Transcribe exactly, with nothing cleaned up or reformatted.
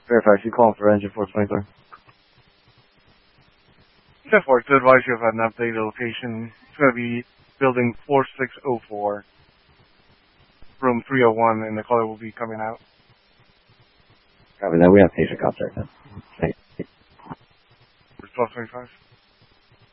Fairfax, you calling for engine four twenty-three? ten four, to advise you of an updated location. It's going to be building four six oh four, room three oh one, and the caller will be coming out. Copy that. We have patient contact now. Thank you. twelve twenty-five.